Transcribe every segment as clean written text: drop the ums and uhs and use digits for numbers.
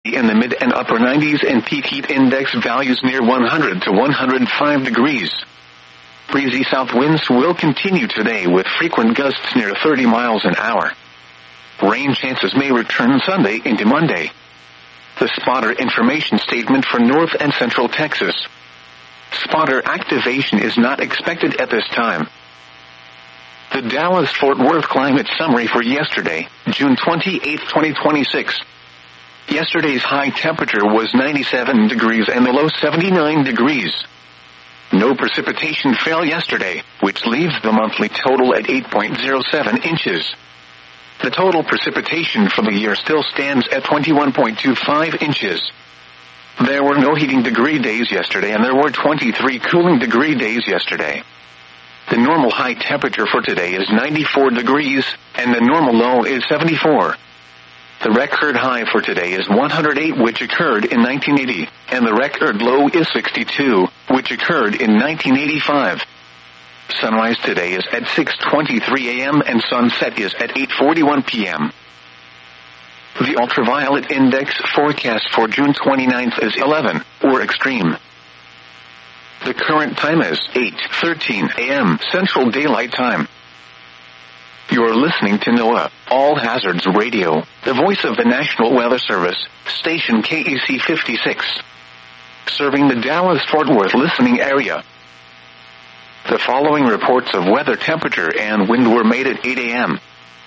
in the mid and upper 90s and peak heat index values near 100 to 105 degrees. Breezy south winds will continue today with frequent gusts near 30 miles an hour. Rain chances may return Sunday into Monday. The spotter information statement for North and Central Texas. Spotter activation is not expected at this time. The Dallas-Fort Worth climate summary for yesterday, June 28, 2026. Yesterday's high temperature was 97 degrees and the low 79 degrees. No precipitation fell yesterday, which leaves the monthly total at 8.07 inches. The total precipitation for the year still stands at 21.25 inches. There were no heating degree days yesterday and there were 23 cooling degree days yesterday. The normal high temperature for today is 94 degrees, and the normal low is 74. The record high for today is 108, which occurred in 1980, and the record low is 62, which occurred in 1985. Sunrise today is at 6:23 a.m. and sunset is at 8:41 p.m. The ultraviolet index forecast for June 29th is 11, or extreme. The current time is 8:13 a.m. Central Daylight Time. You're listening to NOAA, All Hazards Radio, the voice of the National Weather Service, station KEC 56. Serving the Dallas-Fort Worth listening area. The following reports of weather temperature and wind were made at 8 a.m.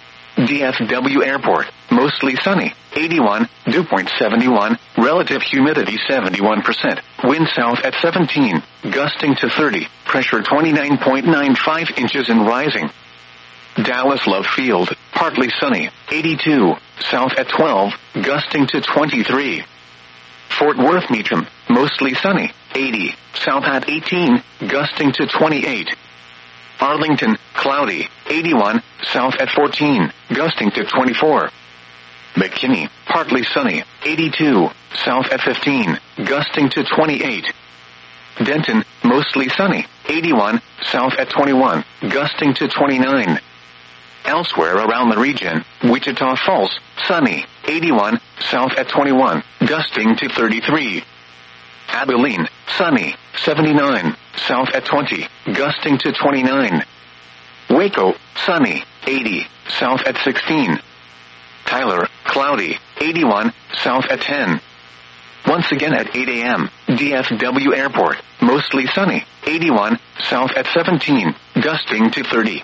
DFW Airport, mostly sunny, 81, dew point 71, relative humidity 71%, wind south at 17, gusting to 30, pressure 29.95 inches and rising. Dallas Love Field, partly sunny, 82, south at 12, gusting to 23. Fort Worth Meacham, mostly sunny, 80, south at 18, gusting to 28. Arlington, cloudy, 81, south at 14, gusting to 24. McKinney, partly sunny, 82, south at 15, gusting to 28. Denton, mostly sunny, 81, south at 21, gusting to 29. Elsewhere around the region, Wichita Falls, sunny, 81, south at 21, gusting to 33. Abilene, sunny, 79, south at 20, gusting to 29. Waco, sunny, 80, south at 16. Tyler, cloudy, 81, south at 10. Once again at 8 a.m., DFW Airport, mostly sunny, 81, south at 17, gusting to 30.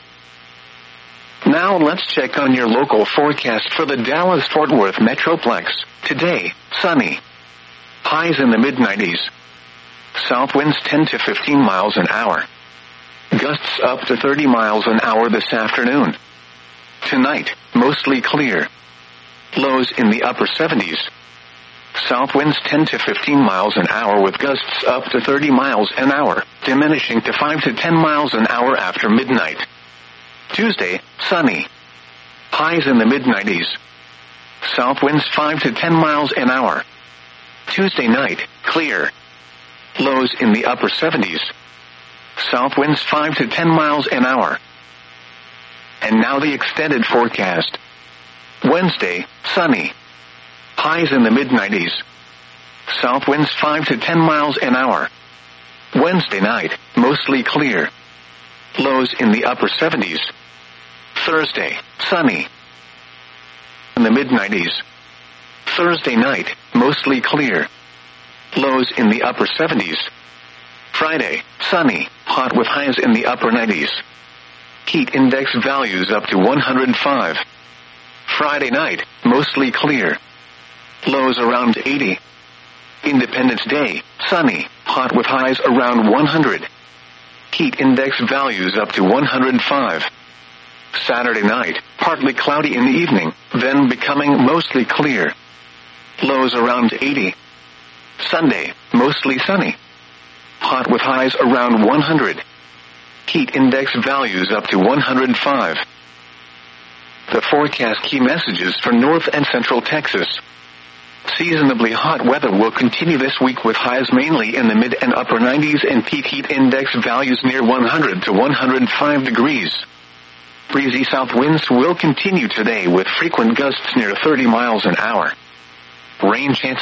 Now let's check on your local forecast for the Dallas-Fort Worth Metroplex. Today, sunny. Highs in the mid-90s. South winds 10 to 15 miles an hour. Gusts up to 30 miles an hour this afternoon. Tonight, mostly clear. Lows in the upper 70s. South winds 10 to 15 miles an hour with gusts up to 30 miles an hour, diminishing to 5 to 10 miles an hour after midnight. Tuesday, sunny. Highs in the mid-90s. South winds 5 to 10 miles an hour. Tuesday night, clear. Lows in the upper 70s. South winds 5 to 10 miles an hour. And now the extended forecast. Wednesday, sunny. Highs in the mid-90s. South winds 5 to 10 miles an hour. Wednesday night, mostly clear. Lows in the upper 70s. Thursday, sunny. In the mid-90s. Thursday night, mostly clear. Lows in the upper 70s. Friday, sunny, hot with highs in the upper 90s. Heat index values up to 105. Friday night, mostly clear. Lows around 80. Independence Day, sunny, hot with highs around 100. Heat index values up to 105. Saturday night, partly cloudy in the evening, then becoming mostly clear. Lows around 80. Sunday, mostly sunny. Hot with highs around 100. Heat index values up to 105. The forecast key messages for North and Central Texas. Seasonably hot weather will continue this week with highs mainly in the mid and upper 90s and peak heat index values near 100 to 105 degrees. Breezy south winds will continue today with frequent gusts near 30 miles an hour. Rain chances